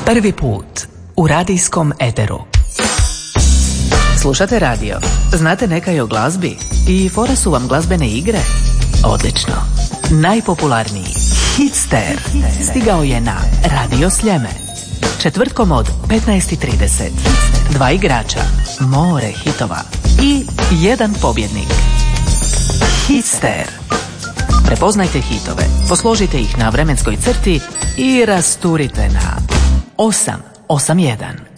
Prvi put u radijskom eteru. Slušate radio? Znate neka je o glazbi? I fora su vam glazbene igre? Odlično. Najpopularniji Hitster stigao je na Radio Sljeme. Četvrtkom od 15:30. 2 igrača, more hitova i 1 pobjednik. Hitster. Prepoznajte hitove, posložite ih na vremenskoj crti i rasturite na 881.